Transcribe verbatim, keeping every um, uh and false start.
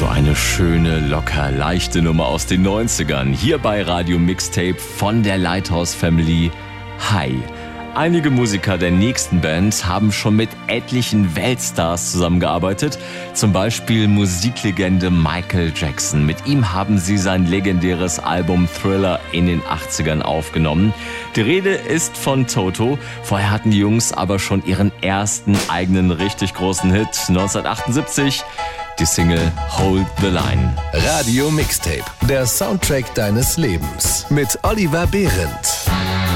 So eine schöne, locker, leichte Nummer aus den neunzigern. Hier bei Radio Mixtape von der Lighthouse Family. Hi. Einige Musiker der nächsten Band haben schon mit etlichen Weltstars zusammengearbeitet. Zum Beispiel Musiklegende Michael Jackson. Mit ihm haben sie sein legendäres Album Thriller in den achtzigern aufgenommen. Die Rede ist von Toto. Vorher hatten die Jungs aber schon ihren ersten eigenen richtig großen Hit. neunzehnhundertachtundsiebzig. Die Single Hold the Line. Radio Mixtape, der Soundtrack deines Lebens mit Oliver Behrendt.